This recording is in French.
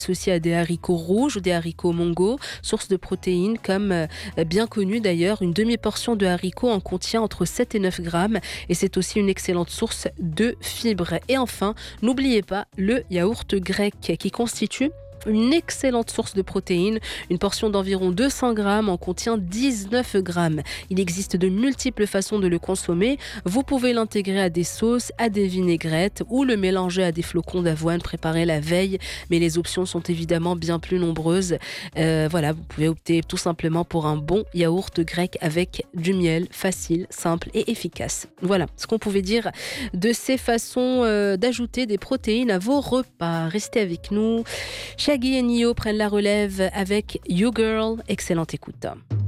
associé à des haricots rouges ou des haricots mongo, source de protéines comme bien connu d'ailleurs. Une demi-portion de haricots en contient entre 7 et 9 grammes et c'est aussi une excellente source de fibres. Et enfin, n'oubliez pas le yaourt grec qui constitue une excellente source de protéines. Une portion d'environ 200 grammes en contient 19 grammes. Il existe de multiples façons de le consommer. Vous pouvez l'intégrer à des sauces, à des vinaigrettes ou le mélanger à des flocons d'avoine préparés la veille. Mais les options sont évidemment bien plus nombreuses. Voilà, vous pouvez opter tout simplement pour un bon yaourt grec avec du miel, facile, simple et efficace. Voilà ce qu'on pouvait dire de ces façons d'ajouter des protéines à vos repas. Restez avec nous. Shaggy et Nio prennent la relève avec You Girl. Excellente écoute.